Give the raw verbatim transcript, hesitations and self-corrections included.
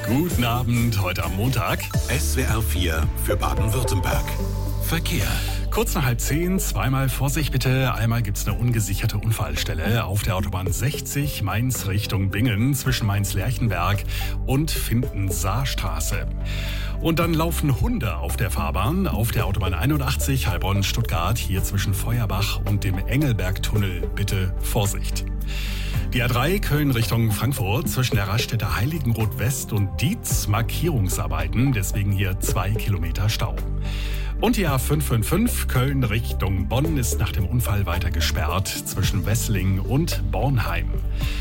Guten Abend, heute am Montag. S W R vier für Baden-Württemberg. Verkehr. Kurz nach halb zehn, zweimal Vorsicht bitte. Einmal gibt es eine ungesicherte Unfallstelle auf der Autobahn sechzig Mainz Richtung Bingen zwischen Mainz-Lerchenberg und Finden-Saarstraße. Und dann laufen Hunde auf der Fahrbahn auf der Autobahn einundachtzig Heilbronn-Stuttgart, hier zwischen Feuerbach und dem Engelbergtunnel. Bitte Vorsicht. Die A drei Köln Richtung Frankfurt zwischen der Raststätte Heiligenroth West und Dietz Markierungsarbeiten, deswegen hier zwei Kilometer Stau. Und die A fünf fünf fünf Köln Richtung Bonn ist nach dem Unfall weiter gesperrt zwischen Wessling und Bornheim.